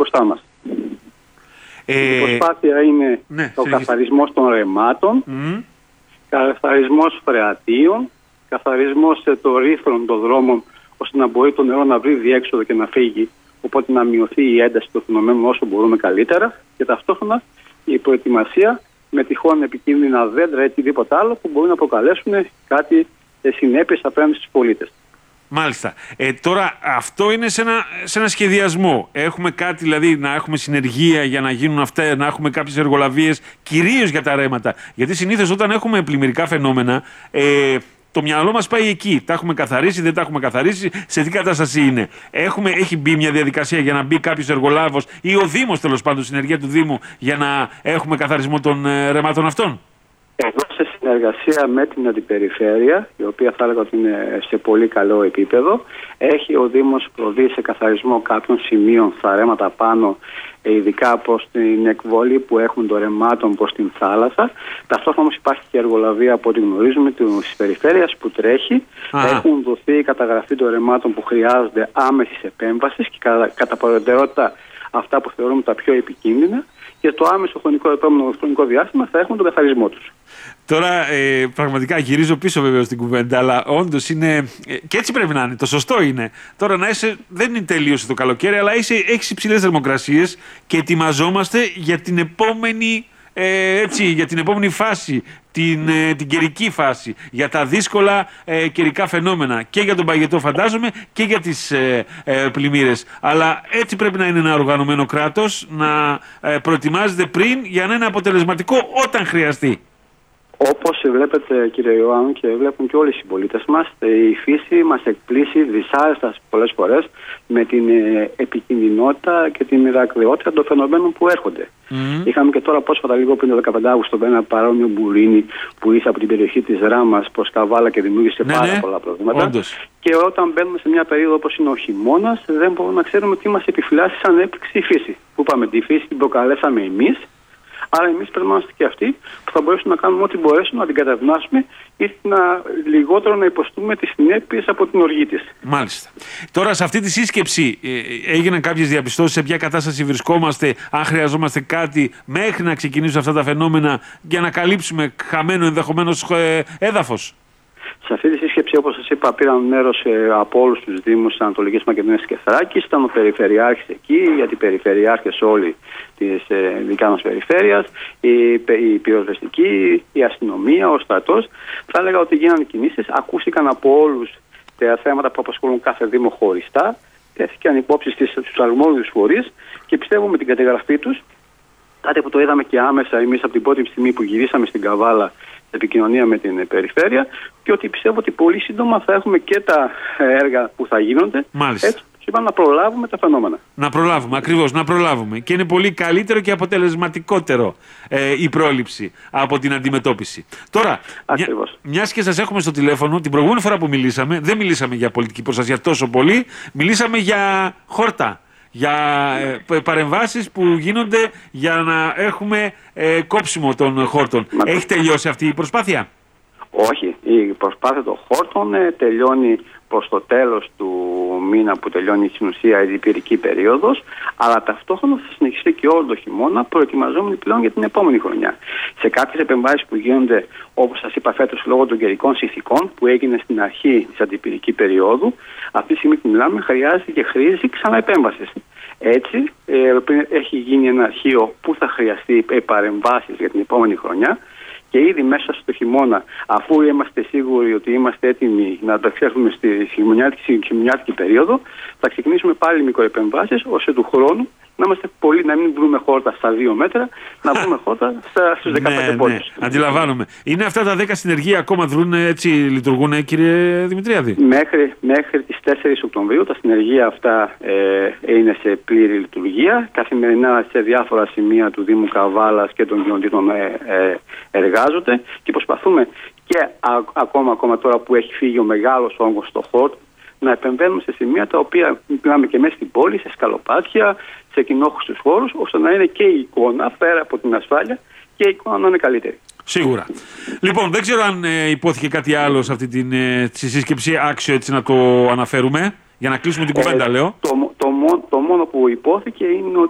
μπροστά μας. Η προσπάθεια είναι ο καθαρισμός των ρεμάτων, καθαρισμός φρεατίων, καθαρισμός των ρήθρων των δρόμων, ώστε να μπορεί το νερό να βρει διέξοδο και να φύγει, οπότε να μειωθεί η ένταση του φαινομένου όσο μπορούμε καλύτερα, και ταυτόχρονα η προετοιμασία με τυχόν επικίνδυνα δέντρα ή οτιδήποτε άλλο που μπορεί να προκαλέσουν κάτι συνέπειες απέναντι στους πολίτες. Μάλιστα. Τώρα αυτό είναι σε ένα σχεδιασμό. Έχουμε κάτι, δηλαδή να έχουμε συνεργεία για να γίνουν αυτά, να έχουμε κάποιες εργολαβίες, κυρίως για τα ρέματα. Γιατί συνήθως όταν έχουμε πλημμυρικά φαινόμενα, το μυαλό μας πάει εκεί. Τα έχουμε καθαρίσει, δεν τα έχουμε καθαρίσει, σε τι κατάσταση είναι. Έχει μπει μια διαδικασία για να μπει κάποιος εργολάβος ή ο Δήμος, τέλος πάντων, συνεργεία του Δήμου, για να έχουμε καθαρισμό των ρεμάτων αυτών? Εδώ σε συνεργασία με την Αντιπεριφέρεια, η οποία θα έλεγα ότι είναι σε πολύ καλό επίπεδο, έχει ο Δήμος προβεί σε καθαρισμό κάποιων σημείων στα ρέματα πάνω, ειδικά προς την εκβολή που έχουν των ρεμάτων προς την θάλασσα. Ταυτόχρονα όμως υπάρχει και εργολαβία, από ό,τι γνωρίζουμε, της Περιφέρειας που τρέχει. Έχουν δοθεί η καταγραφή των ρεμάτων που χρειάζονται άμεσης επέμβασης και κατά προτεραιότητα αυτά που θεωρούμε τα πιο επικίνδυνα, και το άμεσο επόμενο χρονικό διάστημα θα έχουμε τον καθαρισμό τους. Τώρα πραγματικά γυρίζω πίσω βέβαια στην κουβέντα, αλλά όντως είναι. Και έτσι πρέπει να είναι. Το σωστό είναι. Τώρα να είσαι. Δεν είναι τελείωσε το καλοκαίρι, αλλά έχεις υψηλές θερμοκρασίες και ετοιμαζόμαστε για την επόμενη. Για την επόμενη φάση, την καιρική φάση, για τα δύσκολα καιρικά φαινόμενα, και για τον παγετό φαντάζομαι και για τις πλημμύρες. Αλλά έτσι πρέπει να είναι ένα οργανωμένο κράτος, να προετοιμάζεται πριν για να είναι αποτελεσματικό όταν χρειαστεί. Όπως βλέπετε, κύριε Ιωάννου, και βλέπουν και όλοι οι συμπολίτες μας, η φύση μας εκπλήσει δυσάρεστα πολλές φορές με την επικινδυνότητα και την μοιρακριότητα των φαινομένων που έρχονται. Είχαμε και τώρα πρόσφατα, λίγο πριν το 15 Αύγουστο, ένα παρόμοιο μπουρίνι που ήρθε από την περιοχή της Ράμας προς Καβάλα και δημιούργησε πάρα πολλά προβλήματα. Και όταν μπαίνουμε σε μια περίοδο όπως είναι ο χειμώνας, δεν μπορούμε να ξέρουμε τι μας επιφυλάσσει σαν έκπληξη η φύση. Που είπαμε, τη φύση την προκαλέσαμε εμείς. Άρα εμείς πρέπει να είμαστε και αυτοί που θα μπορέσουμε να κάνουμε ό,τι μπορέσουμε να την κατευνάσουμε ή λιγότερο να υποστούμε τις συνέπειες από την οργή της. Μάλιστα. Τώρα σε αυτή τη σύσκεψη έγιναν κάποιες διαπιστώσεις σε ποια κατάσταση βρισκόμαστε, αν χρειαζόμαστε κάτι μέχρι να ξεκινήσουν αυτά τα φαινόμενα για να καλύψουμε χαμένο ενδεχομένως έδαφος? Σε αυτή τη σύσκεψη, όπως σας είπα, πήραν μέρος από όλους τους Δήμους της Ανατολικής Μακεδονίας και Θράκης. Ήταν ο Περιφερειάρχης εκεί, γιατί οι Περιφερειάρχες όλοι της δικά μας περιφέρειας, η πυροσβεστική, η αστυνομία, ο στρατός. Θα έλεγα ότι γίνανε κινήσεις, ακούστηκαν από όλους τα θέματα που απασχολούν κάθε Δήμο χωριστά, τέθηκαν υπόψη στους αρμόδιους φορείς και πιστεύω με την καταγραφή τους, κάτι που το είδαμε και άμεσα εμείς από την πρώτη στιγμή που γυρίσαμε στην Καβάλα, επικοινωνία με την Περιφέρεια, και ότι πιστεύω ότι πολύ σύντομα θα έχουμε και τα έργα που θα γίνονται. Μάλιστα. Έτσι, είπαμε, να προλάβουμε τα φαινόμενα. Να προλάβουμε, ακριβώς, να προλάβουμε. Και είναι πολύ καλύτερο και αποτελεσματικότερο η πρόληψη από την αντιμετώπιση. Τώρα, μιας και σας έχουμε στο τηλέφωνο, την προηγούμενη φορά που μιλήσαμε, δεν μιλήσαμε για πολιτική προστασία τόσο πολύ, μιλήσαμε για χόρτα. Για παρεμβάσεις που γίνονται για να έχουμε κόψιμο των χόρτων. Έχει τελειώσει αυτή η προσπάθεια? Όχι, η προσπάθεια των χόρτων τελειώνει προς το τέλος του μήνα που τελειώνει στην ουσία η διπυρική περίοδος, αλλά ταυτόχρονα θα συνεχιστεί και όλο το χειμώνα, προετοιμαζόμενοι πλέον για την επόμενη χρονιά. Σε κάποιες επεμβάσεις που γίνονται, όπως σας είπα φέτος, λόγω των καιρικών συνθηκών που έγινε στην αρχή της αντιπυρική περίοδου, αυτή τη στιγμή που μιλάμε χρειάζεται και χρήση ξαναεπέμβασης. Έτσι, έχει γίνει ένα αρχείο που θα χρειαστεί παρεμβάσεις για την επόμενη χρονιά. Και ήδη μέσα στο χειμώνα, αφού είμαστε σίγουροι ότι είμαστε έτοιμοι να το εξέλθουμε στη χειμωνιάτικη περίοδο, θα ξεκινήσουμε πάλι μικροεπεμβάσεις, ώστε του χρόνου να μην βρούμε χόρτα στα 2 μέτρα, να βρούμε χόρτα στους 15 πόντους. Αντιλαμβάνομαι. Είναι αυτά τα 10 συνεργεία ακόμα λειτουργούν, κύριε Δημητριάδη? Μέχρι τις 4 Οκτωβρίου τα συνεργεία αυτά είναι σε πλήρη λειτουργία. Καθημερινά σε διάφορα σημεία του Δήμου Καβάλας και των κοινοτήτων εργάζονται και προσπαθούμε και ακόμα τώρα που έχει φύγει ο μεγάλος όγκος στο χώρο, να επεμβαίνουμε σε σημεία τα οποία μιλάμε και μέσα στην πόλη, σε σκαλοπάτια, σε κοινόχρηστους χώρους, ώστε να είναι και η εικόνα, πέρα από την ασφάλεια, και η εικόνα να είναι καλύτερη. Σίγουρα. Λοιπόν, δεν ξέρω αν υπόθηκε κάτι άλλο σε αυτή τη σύσκεψη, άξιο έτσι να το αναφέρουμε, για να κλείσουμε την κουβέντα, λέω. Το μόνο που υπόθηκε είναι